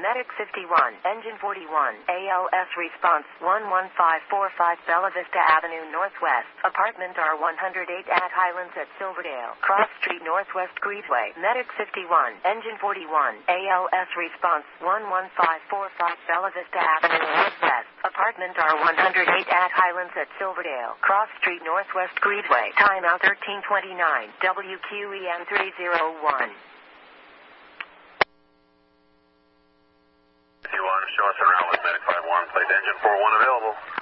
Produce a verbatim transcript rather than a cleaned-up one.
Medic fifty-one, Engine forty-one, A L S response one one five four five Bella Vista Avenue Northwest, Apartment R one oh eight at Highlands at Silverdale, Cross Street Northwest Greenway. Medic fifty-one, Engine forty-one, A L S response one one five four five Bella Vista Avenue Northwest, Apartment R one oh eight at Highlands at Silverdale, Cross Street Northwest Greenway. Timeout thirteen twenty-nine, W Q E M three oh one. If you want to show us around with Medic five one, place engine four one available.